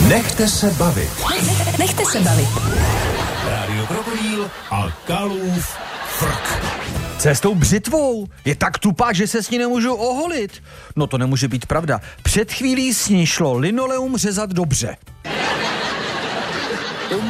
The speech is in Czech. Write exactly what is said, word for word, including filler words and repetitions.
Nechte se bavit. Nechte se bavit. Rádio Krokodýl a Kalův frk. Cestou břitvou. Je tak tupá, že se s ní nemůžu oholit. No to nemůže být pravda. Před chvílí s ní šlo linoleum řezat dobře.